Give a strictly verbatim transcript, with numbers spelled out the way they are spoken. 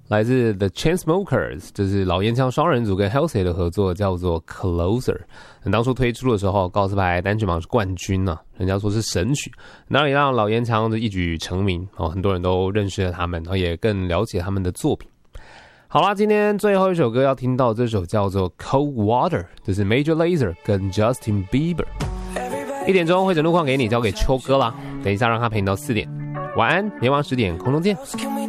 来自 The Chainsmokers， 这是老烟枪双人组跟 Halsey 的合作，叫做 Closer。当初推出的时候，告示牌单曲榜是冠军啊，人家说是神曲，那也让老烟枪一举成名哦，很多人都认识了他们，也更了解他们的作品。好啦，今天最后一首歌要听到这首叫做 Cold Water， 这是 Major Lazer 跟 Justin Bieber。一点钟会整路况给你，交给秋哥啦，等一下让他陪你到四点。晚安，连晚十点空中见。